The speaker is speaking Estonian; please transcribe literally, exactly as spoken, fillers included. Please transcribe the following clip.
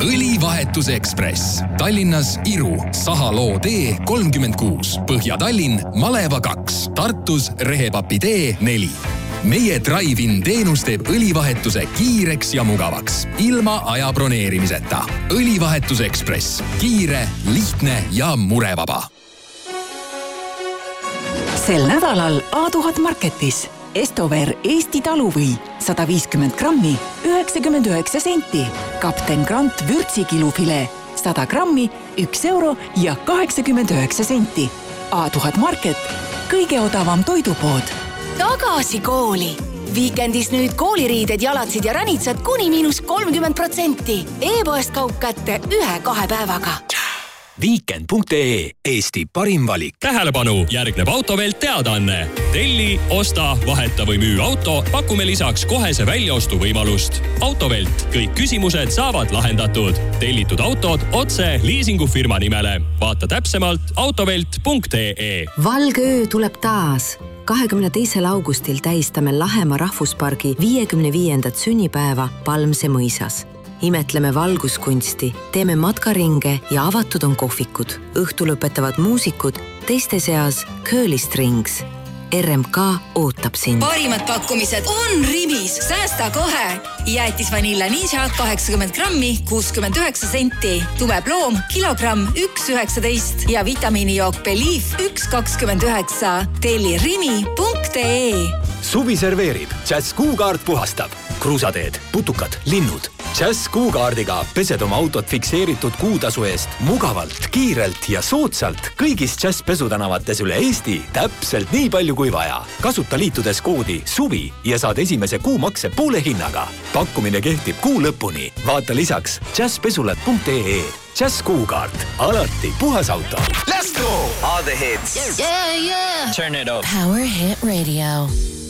Õlivahetuse Ekspress. Tallinnas Iru, Sahaloo tee kolmkümmend kuus, Põhja-Tallinn, Maleva kaks, Tartus Rehepapi tee neli. Meie drive-in teenus teeb õlivahetuse kiireks ja mugavaks, ilma aja broneerimiseta. Õlivahetuse Ekspress. Kiire, lihtne ja murevaba. Sel nädalal A tuhat Marketis. Estover Eesti taluvõi sada viiskümmend grammi, üheksakümmend üheksa senti. Kapten Grant vürtsikilufile sada grammi, üks euro ja kaheksakümmend üheksa senti. A tuhat Market, kõige odavam toidupood. Tagasi kooli! Viikendis nüüd kooliriided, jalatsid ja ränitsad kuni miinus kolmkümmend protsenti. E-poest kaup kätte ühe-kahe päevaga. Viikend punkt ee, Eesti parim valik. Tähelepanu, järgneb Autovelt teadaanne. Telli, osta, vaheta või müü auto, pakume lisaks kohese väljaostu võimalust. Autovelt, kõik küsimused saavad lahendatud. Tellitud autod otse liisingufirma nimele. Vaata täpsemalt autovelt punkt ee. Valgöö tuleb taas. kahekümne teisel augustil tähistame Lahemaa rahvuspargi viiekümne viiendat sünnipäeva Palmse mõisas. Imetleme valguskunsti, teeme matkaringe ja avatud on kohvikud. Õhtu lõpetavad muusikud, teiste seas Curly Strings. R M K ootab sind. Parimad pakkumised on Rimis. Säästa kohe. Jäätis vanilla Ninja kaheksakümmend grammi, kuuskümmend üheksa senti. Tume ploom, kilogramm, üks üheksateist. Ja vitamiinijook Belief, üks kakskümmend üheksa. Telli rimi punkt ee. Suvi serveerib. Jazz Kuukaart puhastab. Kruusateed, putukad, linnud. Jazz Kuukaardiga pesed oma autot fikseeritud kuutasu eest mugavalt, kiirelt ja soodsalt kõigis Jazz pesutänavates üle Eesti täpselt nii palju kui vaja. Kasuta liitudes koodi SUVI ja saad esimese kuu makse poole hinnaga. Pakkumine kehtib kuu lõpuni. Vaata lisaks jazz pesulat punkt ee. Jazz Kuukaart. Alati puhas auto. Let's go! All the hits. Yeah, yeah. Turn it up. Power Hit Radio.